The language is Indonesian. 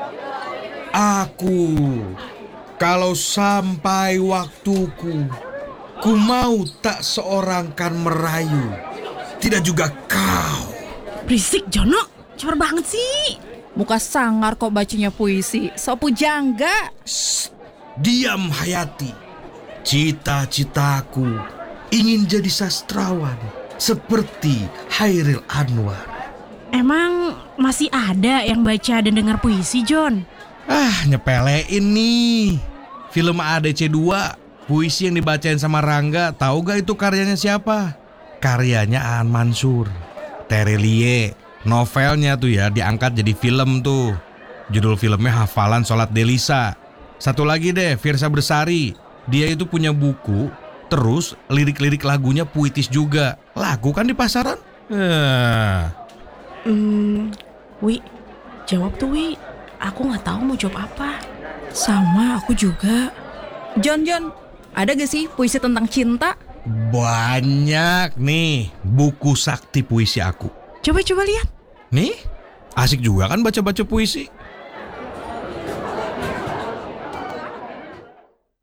Aku, kalau sampai waktuku, ku mau tak seorang kan merayu, tidak juga kau. Berisik Jono, caper banget sih. Muka sangar kok bacanya puisi, sok pujangga. Diam Hayati. Cita-citaku ingin jadi sastrawan seperti Hairil Anwar. Emang masih ada yang baca dan dengar puisi, John? Nyepelein nih. Film ADC 2, puisi yang dibacain sama Rangga, tahu gak itu karyanya siapa? Karyanya Aan Mansur. Terelie. Novelnya tuh ya diangkat jadi film tuh. Judul filmnya Hafalan Sholat Delisa. Satu lagi deh, Firsa Bersari. Dia itu punya buku, terus lirik-lirik lagunya puitis juga. Lagu kan di pasaran? Wi, jawab tuh Wi. Aku gak tahu mau jawab apa. Sama aku juga. John, ada gak sih puisi tentang cinta? Banyak nih buku sakti puisi aku. Coba lihat. Nih, asik juga kan baca-baca puisi.